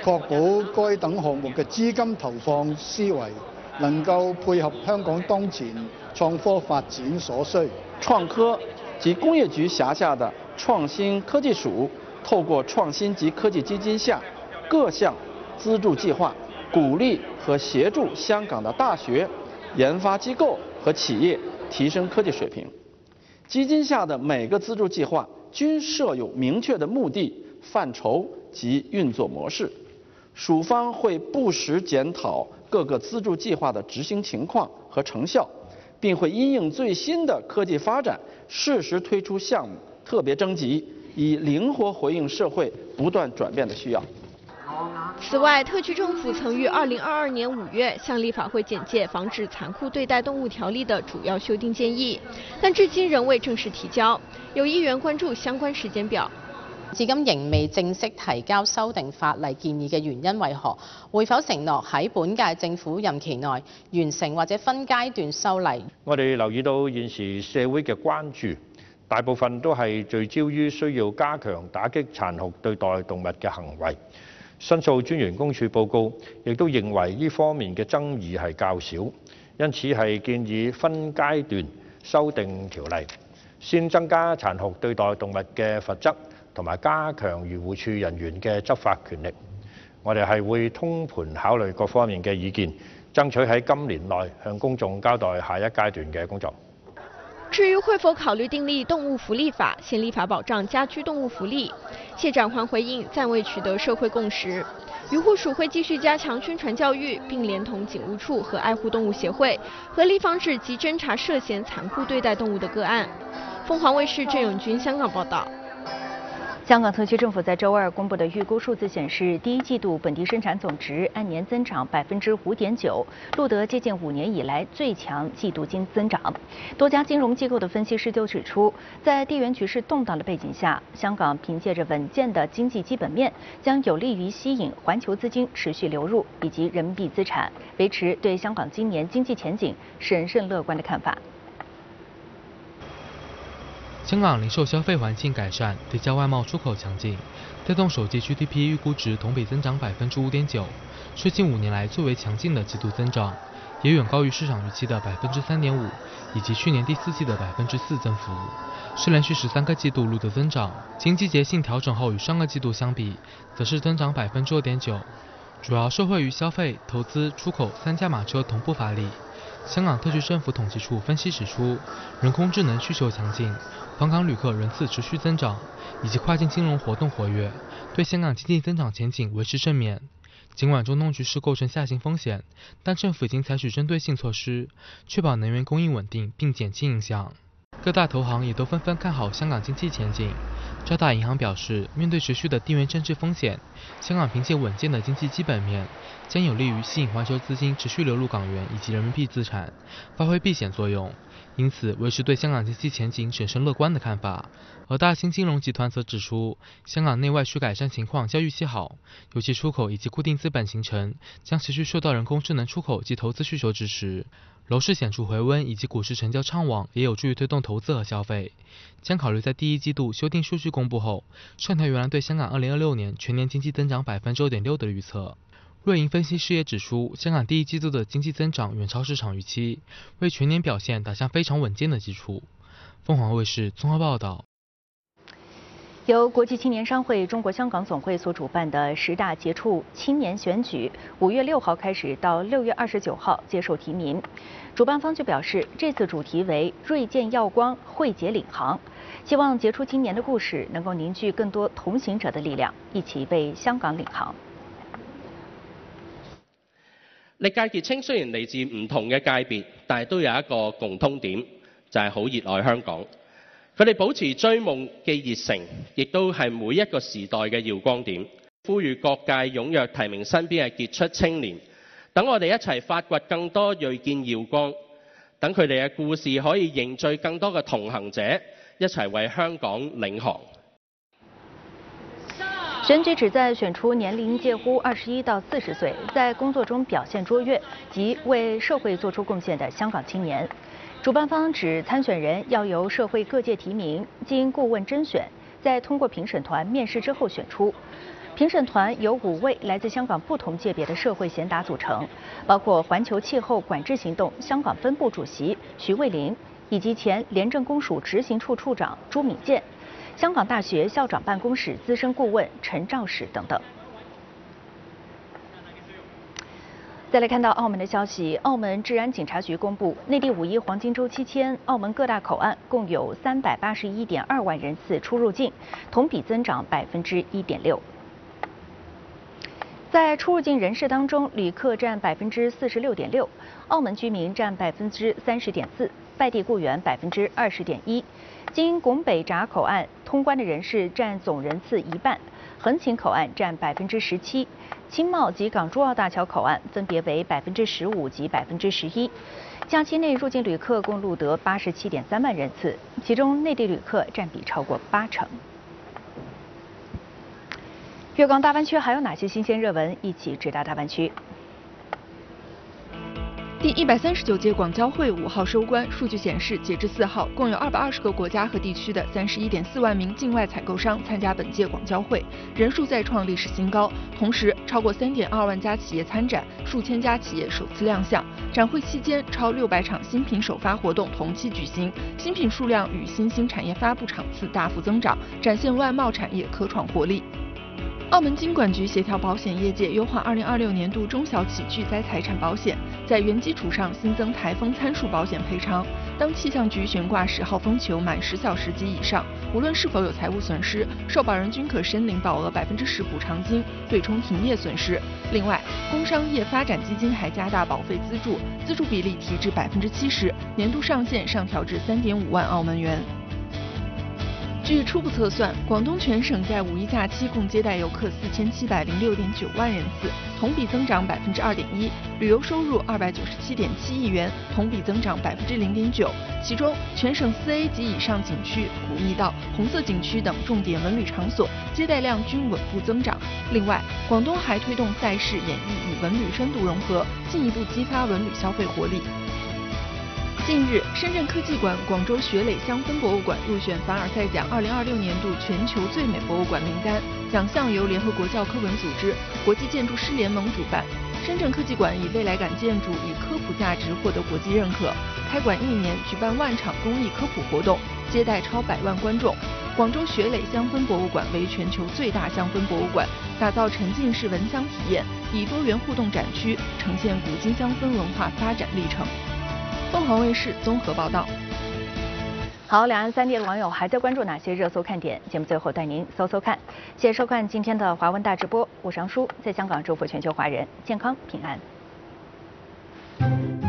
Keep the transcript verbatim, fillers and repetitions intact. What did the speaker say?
確保該等項目嘅資金投放思維能夠配合香港當前創科發展所需。 創科及工業局轄下的創新科技署，透過創新及科技基金下各項資助計劃，鼓勵和協助香港的大學、研發機構和企業提升科技水平。基金下的每個資助計劃均設有明確的目的、範疇及運作模式，署方會不時檢討各個資助計劃的執行情況和成效，並會因應最新的科技發展，適時推出項目特別徵集，以靈活回應社會不斷轉變的需要。 此外，特區政府曾於二零二二年五月向立法會簡介《防止殘酷對待動物條例》的主要修訂建議，但至今仍未正式提交。有議員關注相關時間表。 至今仍未正式提交修訂法例建議嘅原因為何？會否承諾喺本屆政府任期內完成或者分階段修例？ 我哋留意到現時社會嘅關注，大部分都係聚焦於需要加強打擊殘酷對待動物嘅行為。申訴專員公署報告亦都認為呢方面嘅爭議係較少，因此係建議分階段修訂條例，先增加殘酷對待動物嘅罰則，同埋加強漁護署人員嘅執法權力。我哋係會通盤考慮各方面嘅意見，爭取喺今年內向公眾交代下一階段嘅工作。 至於會否考慮訂立動物福利法，先立法保障家居動物福利？謝展寰回應暫未取得社會共識。漁護署會繼續加強宣傳教育，並連同警務處和愛護動物協會，合力防止及偵查涉嫌殘酷對待動物的個案。鳳凰衛視鄭永軍香港報道。 香港特區政府在周二公布的預估數字顯示，第一季度本地生產總值按年增長百分之五點九，錄得接近五年以來最強季度經增長。多家金融機構的分析師都指出，在地緣局勢動盪的背景下，香港憑借着穩健的經濟基本面，將有利於吸引環球資金持續流入以及人民幣資產，維持對香港今年經濟前景審慎樂觀的看法。 香港零售消費環境改善，疊加外貿出口強勁，帶動首季 G D P 預估值同比增長百分之五點九，是近五年來最為強勁的季度增長，也遠高於市場預期的百分之三點五，以及去年第四季的百分之四增幅，是連續十三個季度錄得增長。經季節性調整後與上個季度相比，則是增長百分之二點九，主要受惠於消費、投資、出口三駕馬車同步發力。香港特區政府統計處分析指出，人工智能需求強勁，訪港旅客人次持續增長，以及跨境金融活動活躍，對香港經濟增長前景維持正面。儘管中東局勢構成下行風險，但政府已經採取針對性措施，確保能源供應穩定並減輕影響。各大投行也都紛紛看好香港經濟前景。渣打銀行表示，面對持續的地緣政治風險，香港憑借穩健的經濟基本面，將有利於吸引環球資金持續流入港元以及人民幣資產，發揮避險作用，因此維持對香港經濟前景審慎樂觀的看法。而大新金融集團則指出，香港內外需改善情況較預期好，尤其出口以及固定資本形成將持續受到人工智能出口及投資需求支持。樓市顯著回溫以及股市成交暢旺，也有助於推動投資和消費。將考慮在第一季度修訂數據公布後，上調原來對香港二零二六年全年經濟增長百分之二點六的預測。瑞銀分析師也指出，香港第一季度的經濟增長遠超市場預期，為全年表現打下非常穩健的基礎。鳳凰衛視綜合報道。 由國際青年商會中國香港總會所主辦的十大傑出青年選舉，五月六號開始到六月二十九號接受提名。主辦方就表示，這次主題為“銳劍耀光，慧捷領航”，希望傑出青年的故事能夠凝聚更多同行者的力量，一起為香港領航。 歷屆傑青雖然嚟自唔同嘅界別，但係都有一個共通點，就係好熱愛香港。佢哋保持追夢嘅熱誠，亦都係每一個時代嘅耀光點。呼籲各界踴躍提名身邊嘅傑出青年，等我哋一齊發掘更多銳劍耀光，等佢哋嘅故事可以凝聚更多嘅同行者，一齊為香港領航。 選舉旨在選出年齡介乎二十一到四十歲，在工作中表現卓越及為社會做出貢獻的香港青年。主辦方指，參選人要由社會各界提名，經顧問甄選，再通過評審團面試之後選出。 评审团由五位来自香港不同界别的社会贤达组成，包括环球气候管制行动香港分部主席徐蔚玲，以及前廉政公署执行处处长朱敏健、香港大学校长办公室资深顾问陈肇始等等。再来看到澳门的消息，澳门治安警察局公布，内地五一黄金周期间，澳门各大口岸共有三百八十一点二万人次出入境，同比增长百分之一点六。在出入境人士当中，旅客占百分之四十六点六，澳门居民占百分之三十点四，外地雇员百分之二十点一。经拱北闸口岸通关的人士占总人次一半，横琴口岸占百分之十七，青茂及港珠澳大桥口岸分别为百分之十五及百分之十一。假期内入境旅客共录得八十七点三万人次，其中内地旅客占比超过八成。粤港大湾区还有哪些新鲜热闻？一起直达大湾区。 第一百三十九届广交会五号收官，数据显示，截至四号，共有二百二十个国家和地区的三十一点四万名境外采购商参加本届广交会，人数再创历史新高。同时，超过三点二万家企业参展，数千家企业首次亮相。展会期间，超六百场新品首发活动同期举行，新品数量与新兴产业发布场次大幅增长，展现外贸产业科创活力。澳门金管局协调保险业界优化二零二六年度中小企巨灾财产保险，在原基础上新增台风参数保险赔偿。当气象局悬挂十号风球满十小时及以上，无论是否有财务损失，受保人均可申领保额百分之十补偿金，对冲停业损失。另外，工商业发展基金还加大保费资助，资助比例提至百分之七十，年度上限上调至三点五万澳门元。据初步测算，广东全省在五一假期共接待游客四千七百零六点九万人次，同比增长百分之二点一，旅游收入二百九十七点七亿元，同比增长百分之零点九。其中，全省四 A 及以上景区、古驿道、红色景区等重点文旅场所接待量均稳步增长。另外，广东还推动赛事演艺与文旅深度融合，进一步激发文旅消费活力。近日，深圳科技馆广州雪磊香氛博物馆入选凡尔赛奖二零二六年度全球最美博物馆名单，奖项由联合国教科文组织、国际建筑师联盟主办。深圳科技馆以未来感建筑与科普价值获得国际认可，开馆一年举办万场公益科普活动，接待超百万观众。广州雪磊香氛博物馆为全球最大香氛博物馆，打造沉浸式闻香体验，以多元互动展区呈现古今香氛文化发展历程。凤凰卫视综合报道。 好，两岸三地的网友还在关注哪些热搜看点？节目最后带您搜搜看。谢谢收看今天的华文大直播，我是杨舒，在香港祝福全球华人健康平安。